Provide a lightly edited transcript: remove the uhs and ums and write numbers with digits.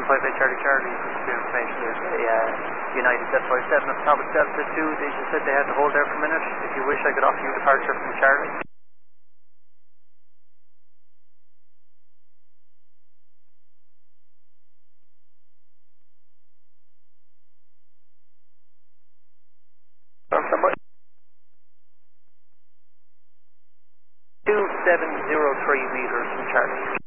58 Charlie Charlie, information here. United 757 at the top of Delta 2. They just said they had to hold there for a minute. If you wish, I could offer you departure from Charlie. From somebody. 2703 meters from Charlie.